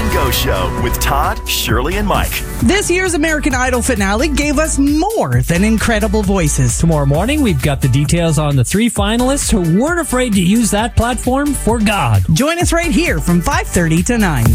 and Go Show with Todd, Shirley, and Mike. This year's American Idol finale gave us more than incredible voices. Tomorrow morning, we've got the details on the 3 finalists who weren't afraid to use that platform for God. Join us right here from 5:30 to 9.